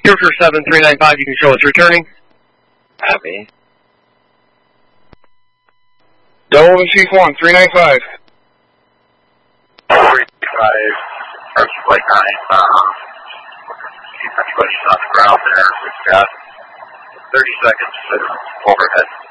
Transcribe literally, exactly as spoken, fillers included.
Here for seven three nine five, you can show us returning. Happy. Double over Chief one, three nine five. three five, Arch Flight nine. Um, everybody's on the ground there. We've got thirty seconds overhead.